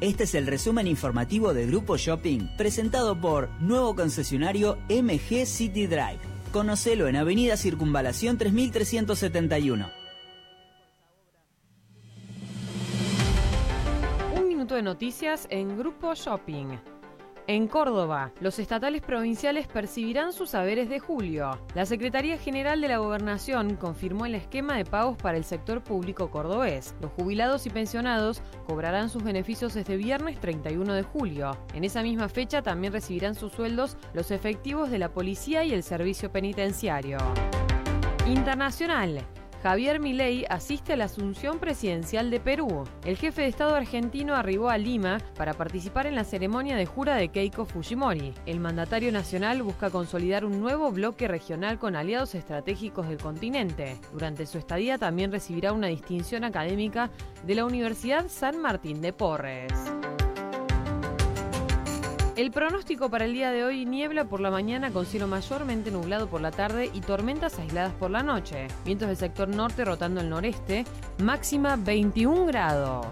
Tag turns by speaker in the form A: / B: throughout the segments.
A: Este es el resumen informativo de Grupo Shopping, presentado por nuevo concesionario MG City Drive. Conocelo en Avenida Circunvalación 3371.
B: Un minuto de noticias en Grupo Shopping. En Córdoba, los estatales provinciales percibirán sus haberes de julio. La Secretaría General de la Gobernación confirmó el esquema de pagos para el sector público cordobés. Los jubilados y pensionados cobrarán sus beneficios este viernes 31 de julio. En esa misma fecha también recibirán sus sueldos los efectivos de la policía y el servicio penitenciario. Internacional. Javier Milei asiste a la asunción presidencial de Perú. El jefe de Estado argentino arribó a Lima para participar en la ceremonia de jura de Keiko Fujimori. El mandatario nacional busca consolidar un nuevo bloque regional con aliados estratégicos del continente. Durante su estadía también recibirá una distinción académica de la Universidad San Martín de Porres. El pronóstico para el día de hoy: niebla por la mañana con cielo mayormente nublado por la tarde y tormentas aisladas por la noche. Vientos del sector norte rotando al noreste, máxima 21 grados.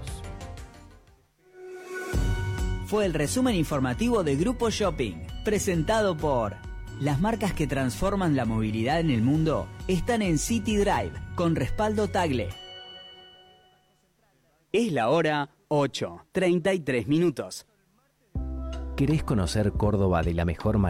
A: Fue el resumen informativo de Grupo Shopping, presentado por... Las marcas que transforman la movilidad en el mundo están en City Drive, con respaldo Tagle.
C: Es la hora 8:33. ¿Querés conocer Córdoba de la mejor manera?